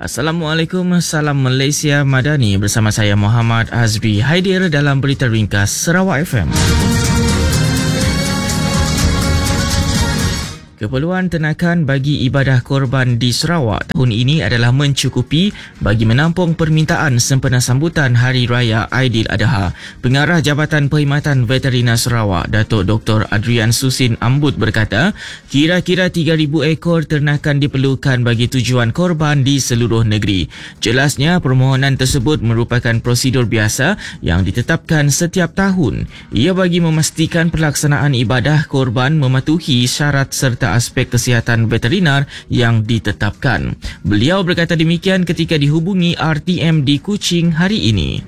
Assalamualaikum, salam Malaysia Madani. Bersama saya Muhammad Azri Haidir dalam Berita Ringkas Sarawak FM. Keperluan tenakan bagi ibadah korban di Sarawak tahun ini adalah mencukupi bagi menampung permintaan sempena sambutan Hari Raya Aidiladha. Pengarah Jabatan Perkhidmatan Veterina Sarawak, Datuk Dr. Adrian Susin Ambut berkata, kira-kira 3,000 ekor ternakan diperlukan bagi tujuan korban di seluruh negeri. Jelasnya, permohonan tersebut merupakan prosedur biasa yang ditetapkan setiap tahun. Ia bagi memastikan pelaksanaan ibadah korban mematuhi syarat serta aspek kesihatan veterinar yang ditetapkan. Beliau berkata demikian ketika dihubungi RTM di Kuching hari ini.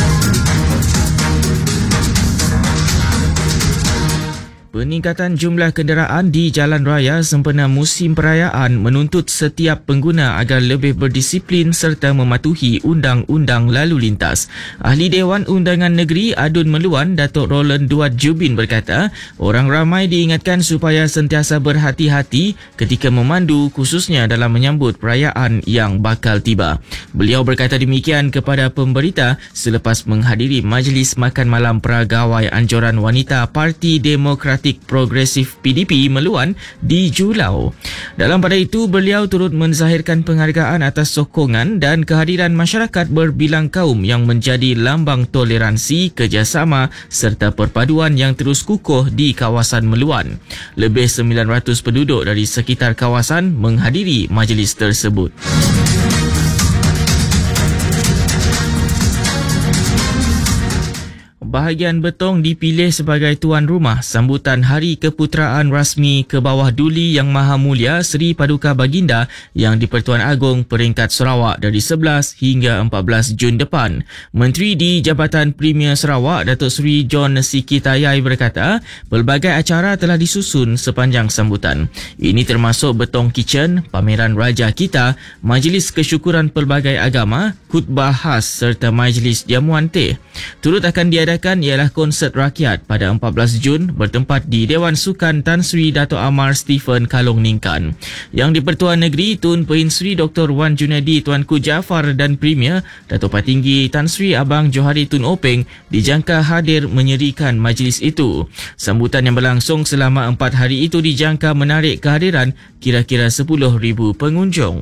Peningkatan jumlah kenderaan di jalan raya sempena musim perayaan menuntut setiap pengguna agar lebih berdisiplin serta mematuhi undang-undang lalu lintas. Ahli Dewan Undangan Negeri Adun Meluan, Datuk Roland Duat Jubin berkata, orang ramai diingatkan supaya sentiasa berhati-hati ketika memandu khususnya dalam menyambut perayaan yang bakal tiba. Beliau berkata demikian kepada pemberita selepas menghadiri Majlis Makan Malam Peragawai Anjuran Wanita Parti Demokratik Progresif PDP Meluan di Julau. Dalam pada itu, beliau turut menzahirkan penghargaan atas sokongan dan kehadiran masyarakat berbilang kaum yang menjadi lambang toleransi, kerjasama serta perpaduan yang terus kukuh di kawasan Meluan. Lebih 900 penduduk dari sekitar kawasan menghadiri majlis tersebut. Bahagian Betong dipilih sebagai tuan rumah sambutan Hari Keputeraan Rasmi ke bawah Duli Yang Maha Mulia Seri Paduka Baginda yang di-Pertuan Agong Peringkat Sarawak dari 11 hingga 14 Jun depan. Menteri di Jabatan Premier Sarawak, Datuk Seri John Sikitayai berkata, pelbagai acara telah disusun sepanjang sambutan. Ini termasuk Betong Kitchen, pameran Raja Kita, majlis kesyukuran pelbagai agama, khutbah khas serta majlis jamuan teh. Turut akan diadakan ialah konsert rakyat pada 14 Jun bertempat di Dewan Sukan Tan Sri Dato' Amar Stephen Kalong Ningkan. Yang di-Pertuan Negeri Tun Pehin Sri Dr. Wan Junedi Tuanku Jaafar dan Premier Dato' Patinggi Tan Sri Abang Johari Tun Openg dijangka hadir menyerikan majlis itu. Sambutan yang berlangsung selama 4 hari itu dijangka menarik kehadiran kira-kira 10,000 pengunjung.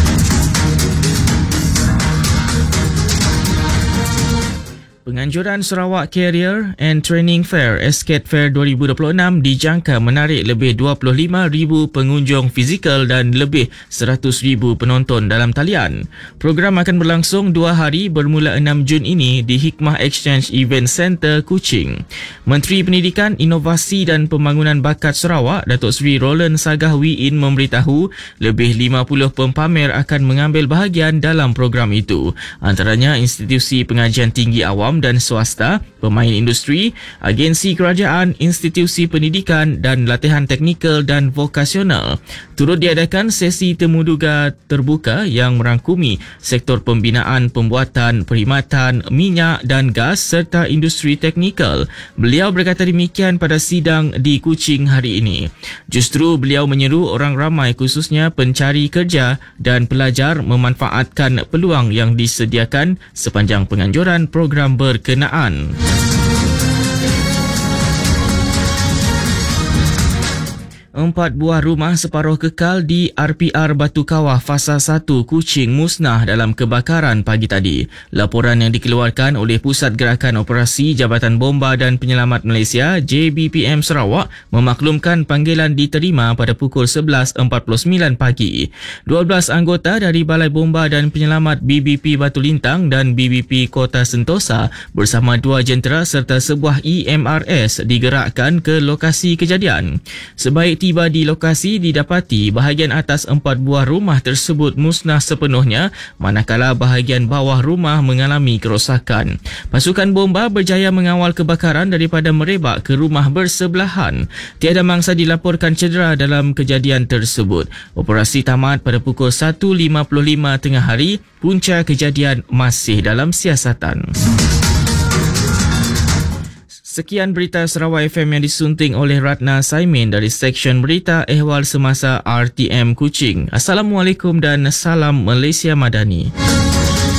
Penganjuran Sarawak Career and Training Fair SCAT Fair 2026 dijangka menarik lebih 25,000 pengunjung fizikal dan lebih 100,000 penonton dalam talian. Program akan berlangsung 2 hari bermula 6 Jun ini di Hikmah Exchange Event Centre, Kuching. Menteri Pendidikan, Inovasi dan Pembangunan Bakat Sarawak, Datuk Seri Roland Sagah Wiin memberitahu lebih 50 pempamer akan mengambil bahagian dalam program itu. Antaranya institusi pengajian tinggi awam dan swasta, pemain industri, agensi kerajaan, institusi pendidikan dan latihan teknikal dan vokasional. Turut diadakan sesi temuduga terbuka yang merangkumi sektor pembinaan, pembuatan, perkhidmatan, minyak dan gas serta industri teknikal. Beliau berkata demikian pada sidang di Kuching hari ini. Justru beliau menyeru orang ramai khususnya pencari kerja dan pelajar memanfaatkan peluang yang disediakan sepanjang penganjuran program berkenaan. 4 buah rumah separuh kekal di RPR Batu Kawah Fasa 1 Kuching musnah dalam kebakaran pagi tadi. Laporan yang dikeluarkan oleh Pusat Gerakan Operasi Jabatan Bomba dan Penyelamat Malaysia JBPM Sarawak memaklumkan panggilan diterima pada pukul 11.49 pagi. 12 anggota dari Balai Bomba dan Penyelamat BBP Batu Lintang dan BBP Kota Sentosa bersama 2 jentera serta sebuah EMRS digerakkan ke lokasi kejadian. Sebaik tiba di lokasi, didapati bahagian atas 4 buah rumah tersebut musnah sepenuhnya, manakala bahagian bawah rumah mengalami kerosakan. Pasukan bomba berjaya mengawal kebakaran daripada merebak ke rumah bersebelahan. Tiada mangsa dilaporkan cedera dalam kejadian tersebut. Operasi tamat pada pukul 1.55 tengah hari. Punca kejadian masih dalam siasatan. Sekian berita Sarawak FM yang disunting oleh Ratna Saimin dari Seksyen Berita Ehwal Semasa RTM Kuching. Assalamualaikum dan salam Malaysia Madani.